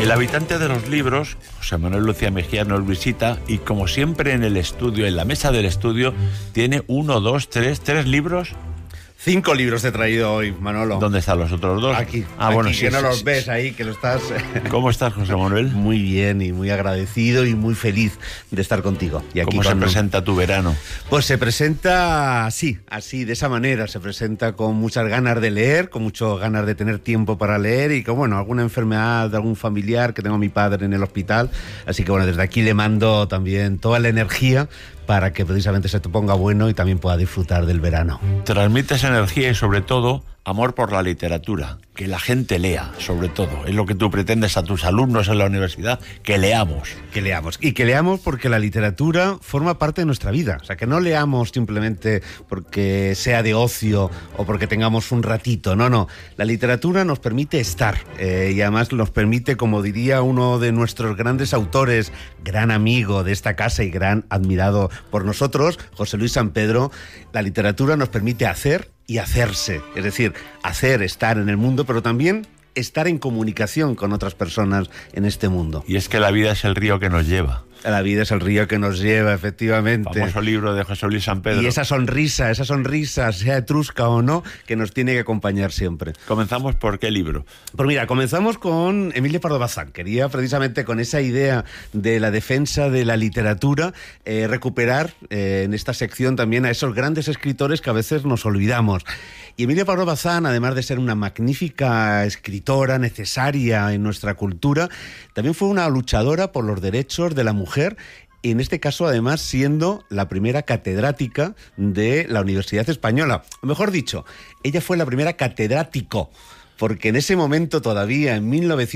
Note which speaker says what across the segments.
Speaker 1: El habitante de los libros, José Manuel Lucía Mejía, nos visita y, como siempre, en el estudio, en la mesa del estudio, tiene tres libros.
Speaker 2: 5 libros he traído hoy, Manolo.
Speaker 1: ¿Dónde están los otros 2?
Speaker 2: Aquí.
Speaker 1: Bueno,
Speaker 2: sí, que no los ves ahí, que lo estás...
Speaker 1: ¿Cómo estás, José Manuel?
Speaker 2: Muy bien y muy agradecido y muy feliz de estar contigo. Y aquí
Speaker 1: ¿Cómo se presenta tu verano?
Speaker 2: Pues se presenta así, de esa manera. Se presenta con muchas ganas de leer, con muchas ganas de tener tiempo para leer y con, alguna enfermedad de algún familiar, que tengo a mi padre en el hospital. Así que, desde aquí le mando también toda la energía para que precisamente se te ponga bueno y también pueda disfrutar del verano.
Speaker 1: Transmites energía y, sobre todo, amor por la literatura. Que la gente lea, sobre todo. Es lo que tú pretendes a tus alumnos en la universidad, que leamos.
Speaker 2: Que leamos. Y que leamos porque la literatura forma parte de nuestra vida. O sea, que no leamos simplemente porque sea de ocio o porque tengamos un ratito. No. La literatura nos permite estar. Y además nos permite, como diría uno de nuestros grandes autores, gran amigo de esta casa y gran admirado por nosotros, José Luis San Pedro, la literatura nos permite hacer y hacerse, es decir, estar en el mundo, pero también estar en comunicación con otras personas en este mundo.
Speaker 1: Y es que la vida es el río que nos lleva.
Speaker 2: La vida es el río que nos lleva, efectivamente.
Speaker 1: Famoso libro de José Luis San Pedro.
Speaker 2: Y esa sonrisa, sea etrusca o no, que nos tiene que acompañar siempre.
Speaker 1: ¿Comenzamos por qué libro?
Speaker 2: Pues mira, comenzamos con Emilio Pardo Bazán. Quería precisamente con esa idea de la defensa de la literatura recuperar en esta sección también a esos grandes escritores que a veces nos olvidamos. Y Emilio Pardo Bazán, además de ser una magnífica escritora necesaria en nuestra cultura, también fue una luchadora por los derechos de la mujer, y en este caso además siendo la primera catedrática de la Universidad Española. O mejor dicho, ella fue la primera catedrático, porque en ese momento todavía, en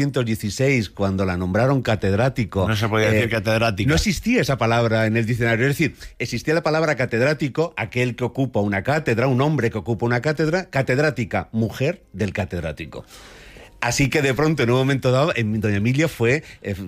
Speaker 2: 1916, cuando la nombraron catedrático...
Speaker 1: No se podía decir catedrática.
Speaker 2: No existía esa palabra en el diccionario. Es decir, existía la palabra catedrático, aquel que ocupa una cátedra, un hombre que ocupa una cátedra, catedrática, mujer del catedrático. Así que de pronto, en un momento dado, doña Emilia fue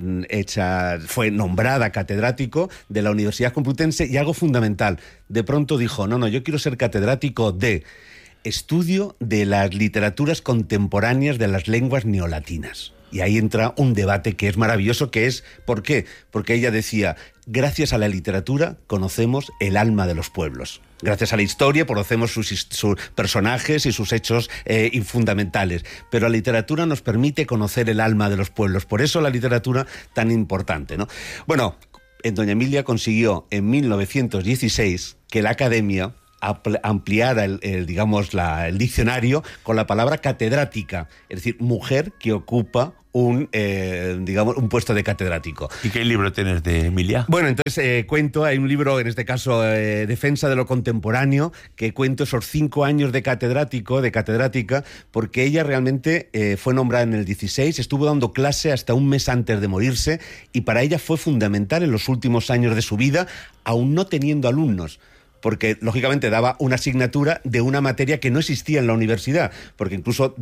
Speaker 2: nombrada catedrático de la Universidad Complutense, y algo fundamental, de pronto dijo, no, yo quiero ser catedrático de estudio de las literaturas contemporáneas de las lenguas neolatinas. Y ahí entra un debate que es maravilloso, que es, ¿por qué? Porque ella decía, gracias a la literatura conocemos el alma de los pueblos. Gracias a la historia conocemos sus personajes y sus hechos fundamentales. Pero la literatura nos permite conocer el alma de los pueblos. Por eso la literatura tan importante, ¿no? Bueno, doña Emilia consiguió en 1916 que la Academia ampliara el diccionario con la palabra catedrática, es decir, mujer que ocupa un puesto de catedrático.
Speaker 1: ¿Y qué libro tienes de Emilia?
Speaker 2: Bueno, entonces hay un libro, en este caso, Defensa de lo Contemporáneo, que cuento esos 5 años de catedrática, porque ella realmente fue nombrada en el 16, estuvo dando clase hasta un mes antes de morirse, y para ella fue fundamental en los últimos años de su vida, aún no teniendo alumnos, porque lógicamente daba una asignatura de una materia que no existía en la universidad, porque incluso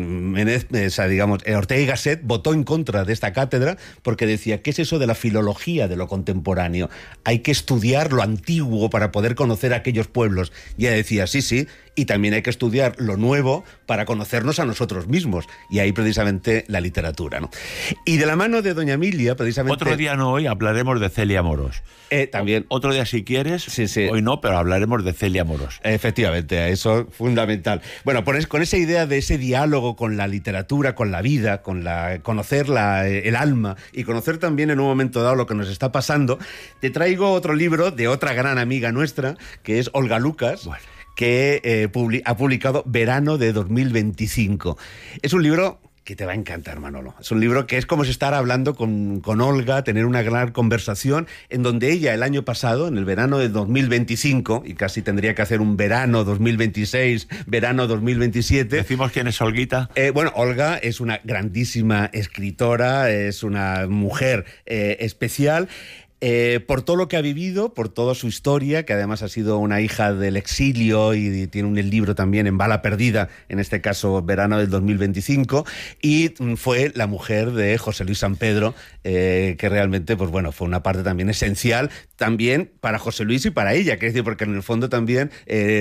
Speaker 2: Ortega y Gasset votó en contra de esta cátedra porque decía, ¿qué es eso de la filología de lo contemporáneo? Hay que estudiar lo antiguo para poder conocer aquellos pueblos. Y ella decía, sí, y también hay que estudiar lo nuevo para conocernos a nosotros mismos. Y ahí precisamente la literatura, ¿no? Y de la mano de doña Emilia, precisamente...
Speaker 1: Otro día no, hoy hablaremos de Celia Amorós.
Speaker 2: También.
Speaker 1: Otro día si quieres,
Speaker 2: sí.
Speaker 1: Hoy no, pero hablaremos de Celia Amorós.
Speaker 2: Efectivamente, eso es fundamental. Bueno, con esa idea de ese diálogo con la literatura, con la vida, conocer el alma y conocer también en un momento dado lo que nos está pasando, te traigo otro libro de otra gran amiga nuestra, que es Olga Lucas. Bueno, que ha publicado Verano de 2025. Es un libro que te va a encantar, Manolo. Es un libro que es como si estar hablando con Olga, tener una gran conversación, en donde ella el año pasado, en el verano de 2025, y casi tendría que hacer un verano 2026, verano 2027...
Speaker 1: ¿Decimos quién es Olguita?
Speaker 2: Olga es una grandísima escritora, es una mujer especial. Por todo lo que ha vivido, por toda su historia, que además ha sido una hija del exilio y tiene un libro también en Bala Perdida, en este caso verano del 2025, y fue la mujer de José Luis San Pedro, que realmente, pues bueno, fue una parte también esencial, también para José Luis y para ella, quiero decir, porque en el fondo también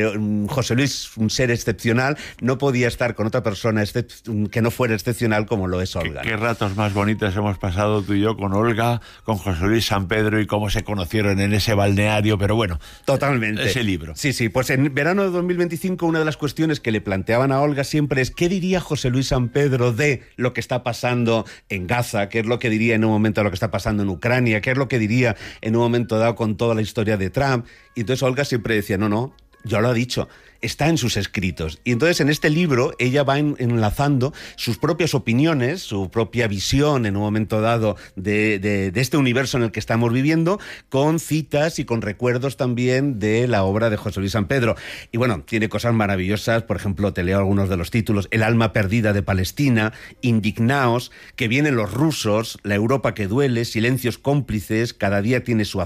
Speaker 2: José Luis, un ser excepcional, no podía estar con otra persona que no fuera excepcional como lo es Olga.
Speaker 1: ¿Qué ratos más bonitos hemos pasado tú y yo con Olga, con José Luis San Pedro, y cómo se conocieron en ese balneario, pero bueno,
Speaker 2: totalmente.
Speaker 1: Ese libro.
Speaker 2: Sí, pues en verano de 2025 una de las cuestiones que le planteaban a Olga siempre es ¿qué diría José Luis San Pedro de lo que está pasando en Gaza? ¿Qué es lo que diría en un momento de lo que está pasando en Ucrania? ¿Qué es lo que diría en un momento dado con toda la historia de Trump? Y entonces Olga siempre decía, no, ya lo ha dicho, está en sus escritos. Y entonces en este libro ella va enlazando sus propias opiniones, su propia visión en un momento dado de este universo en el que estamos viviendo, con citas y con recuerdos también de la obra de José Luis San Pedro. Y bueno, tiene cosas maravillosas, por ejemplo, te leo algunos de los títulos: El alma perdida de Palestina, Indignaos, Que vienen los rusos, La Europa que duele, Silencios cómplices, Cada día tiene su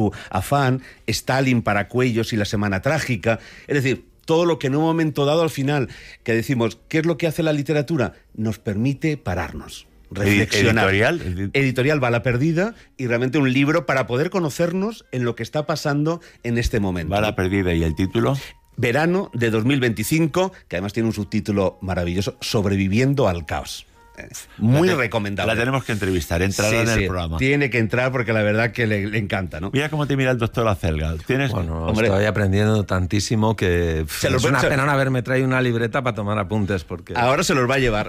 Speaker 2: afán, Stalin para cuellos y La semana trágica. Es decir, todo lo que en un momento dado al final, que decimos, ¿qué es lo que hace la literatura? Nos permite pararnos, reflexionar. Editorial Bala Perdida, y realmente un libro para poder conocernos en lo que está pasando en este momento.
Speaker 1: Bala Perdida, ¿y el título?
Speaker 2: Verano de 2025, que además tiene un subtítulo maravilloso, Sobreviviendo al caos. Muy recomendable.
Speaker 1: La tenemos que entrevistar, entrará en el programa.
Speaker 2: Tiene que entrar porque la verdad que le encanta, ¿no?
Speaker 1: Mira cómo te mira el doctor Acelga.
Speaker 3: Bueno, estoy aprendiendo tantísimo que es una pena no haberme traído una libreta para tomar apuntes, porque...
Speaker 2: Ahora se los va a llevar.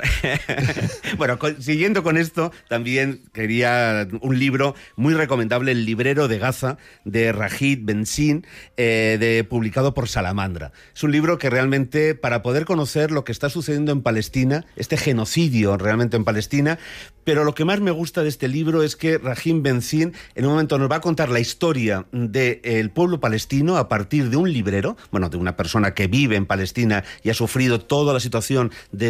Speaker 2: Bueno, siguiendo con esto, también quería un libro muy recomendable, El librero de Gaza, de Ragid Benzin, publicado por Salamandra. Es un libro que realmente, para poder conocer lo que está sucediendo en Palestina, este genocidio realmente en Palestina, pero lo que más me gusta de este libro es que Ragid Benzin en un momento nos va a contar la historia del pueblo palestino a partir de un librero, bueno, de una persona que vive en Palestina y ha sufrido toda la situación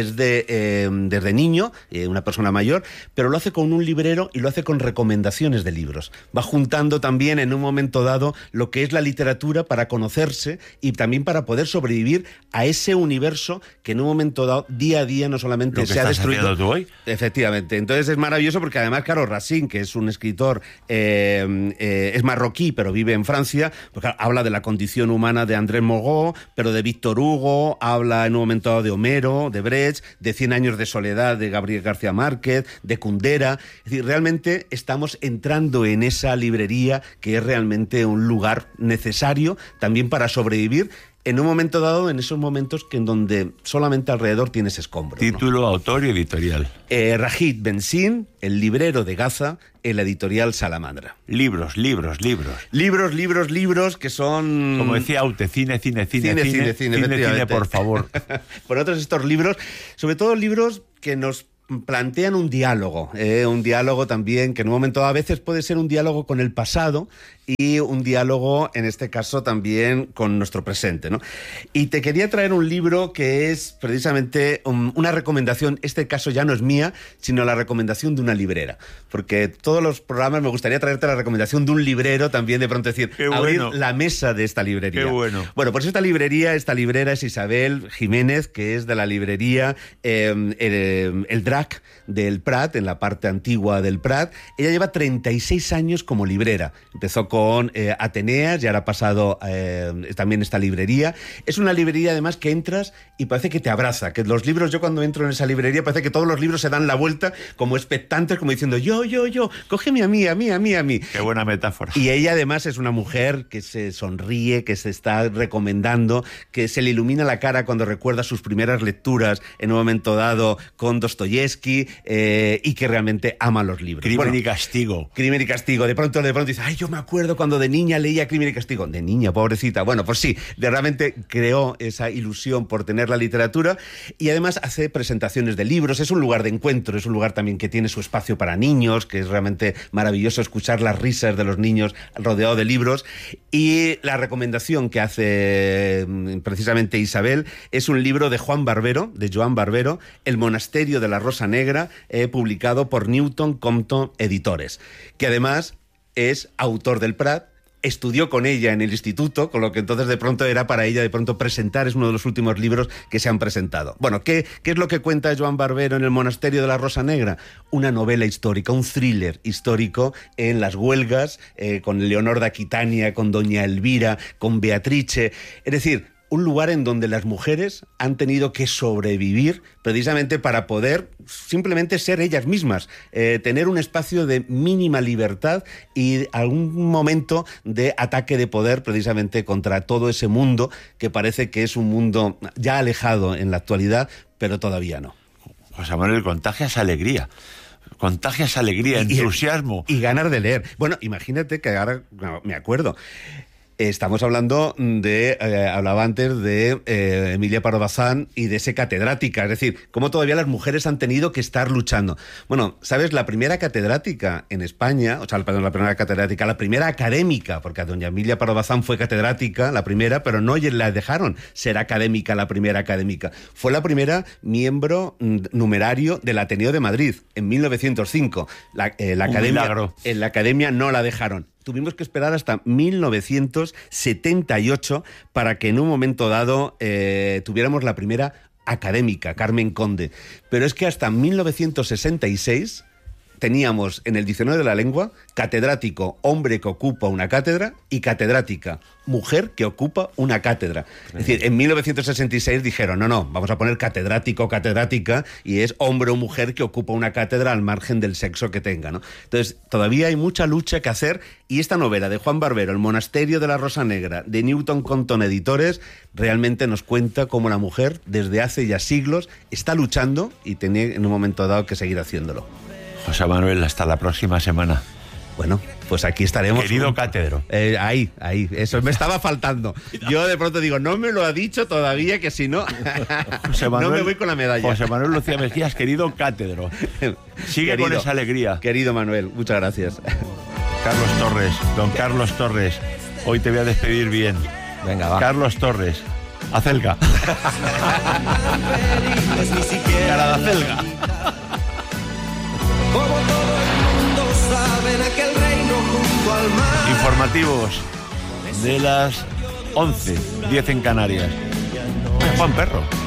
Speaker 2: desde niño, una persona mayor, pero lo hace con un librero y lo hace con recomendaciones de libros. Va juntando también en un momento dado lo que es la literatura para conocerse y también para poder sobrevivir a ese universo que en un momento dado, día a día, no solamente se ha destruido.
Speaker 1: ¿Tú hoy?
Speaker 2: Efectivamente. Entonces es maravilloso porque además, claro, Racine, que es un escritor, es marroquí, pero vive en Francia, pues claro, habla de la condición humana de André Morot, pero de Víctor Hugo, habla en un momento dado de Homero, de Brecht, de 100 años de soledad de Gabriel García Márquez, de Kundera. Es decir, realmente estamos entrando en esa librería que es realmente un lugar necesario también para sobrevivir en un momento dado, en esos momentos que en donde solamente alrededor tienes escombros.
Speaker 1: Título,
Speaker 2: ¿no?
Speaker 1: autor y editorial.
Speaker 2: Ragid Benzin, El librero de Gaza, en la editorial Salamandra.
Speaker 1: Libros
Speaker 2: que son...
Speaker 1: Como decía Aute, cine, por favor.
Speaker 2: Por otros estos libros, sobre todo libros que nos plantean un diálogo también, que en un momento a veces puede ser un diálogo con el pasado y un diálogo, en este caso, también con nuestro presente, ¿no? Y te quería traer un libro que es precisamente una recomendación, este caso ya no es mía, sino la recomendación de una librera, porque todos los programas me gustaría traerte la recomendación de un librero también, de pronto decir, abrir la mesa de esta librería.
Speaker 1: Qué bueno.
Speaker 2: Bueno, pues esta librera es Isabel Jiménez, que es de la librería El Drac del Prat, en la parte antigua del Prat. Ella lleva 36 años como librera. Empezó con Ateneas y ahora ha pasado también esta librería. Es una librería además que entras y parece que te abraza, que los libros, yo cuando entro en esa librería parece que todos los libros se dan la vuelta como expectantes, como diciendo yo, cógeme a mí.
Speaker 1: Qué buena metáfora.
Speaker 2: Y ella además es una mujer que se sonríe, que se está recomendando, que se le ilumina la cara cuando recuerda sus primeras lecturas en un momento dado con Dostoyevsky, y que realmente ama los libros.
Speaker 1: Crimen y Castigo.
Speaker 2: De pronto dice, ay, yo me acuerdo cuando de niña leía Crimen y Castigo. De niña, pobrecita. Bueno, pues sí, realmente creó esa ilusión por tener la literatura y además hace presentaciones de libros. Es un lugar de encuentro, es un lugar también que tiene su espacio para niños, que es realmente maravilloso escuchar las risas de los niños rodeado de libros. Y la recomendación que hace precisamente Isabel es un libro de Joan Barbero, El monasterio de la Rosa Negra, publicado por Newton Compton Editores, que además es autor del Prat, estudió con ella en el instituto, con lo que entonces de pronto era para ella de pronto presentar, es uno de los últimos libros que se han presentado. Bueno, ¿qué es lo que cuenta Joan Barbero en El monasterio de la Rosa Negra? Una novela histórica, un thriller histórico en las huelgas, con Leonor de Aquitania, con Doña Elvira, con Beatrice, es decir, un lugar en donde las mujeres han tenido que sobrevivir precisamente para poder simplemente ser ellas mismas, tener un espacio de mínima libertad y algún momento de ataque de poder precisamente contra todo ese mundo que parece que es un mundo ya alejado en la actualidad, pero todavía no.
Speaker 1: José Manuel, contagias alegría. Contagias alegría, entusiasmo.
Speaker 2: Y ganas de leer. Bueno, imagínate que ahora me acuerdo. Estamos hablando hablaba antes de Emilia Pardo Bazán y de ese catedrática, es decir, cómo todavía las mujeres han tenido que estar luchando. Bueno, ¿sabes? La primera catedrática en España, la primera académica, porque a doña Emilia Pardo Bazán fue catedrática, la primera, pero no la dejaron ser académica, la primera académica. Fue la primera miembro numerario del Ateneo de Madrid, en 1905. En la academia no la dejaron. Tuvimos que esperar hasta 1978 para que en un momento dado tuviéramos la primera académica, Carmen Conde. Pero es que hasta 1966 teníamos en el diccionario de la lengua catedrático, hombre que ocupa una cátedra, y catedrática, mujer que ocupa una cátedra. Es decir, en 1966 dijeron, no, vamos a poner catedrático o catedrática, y es hombre o mujer que ocupa una cátedra al margen del sexo que tenga, ¿no? Entonces, todavía hay mucha lucha que hacer, y esta novela de Juan Barbero, El monasterio de la Rosa Negra, de Newton Compton Editores, realmente nos cuenta cómo la mujer, desde hace ya siglos, está luchando y tenía en un momento dado que seguir haciéndolo.
Speaker 1: José Manuel, hasta la próxima semana.
Speaker 2: Bueno, pues aquí estaremos.
Speaker 1: Querido catedro.
Speaker 2: Ahí, eso me estaba faltando. Yo de pronto digo, no me lo ha dicho todavía, que si no, José Manuel, no me voy con la medalla.
Speaker 1: José Manuel Lucía Mejías, querido catedro. Sigue con esa alegría.
Speaker 2: Querido Manuel, muchas gracias.
Speaker 1: Don Carlos Torres, hoy te voy a despedir bien.
Speaker 3: Venga, va.
Speaker 1: Carlos Torres, acelga. Cara de acelga.
Speaker 4: Como todo el mundo sabe, en aquel reino junto al mar.
Speaker 1: Informativos de las 11:10 en Canarias. Juan Perro.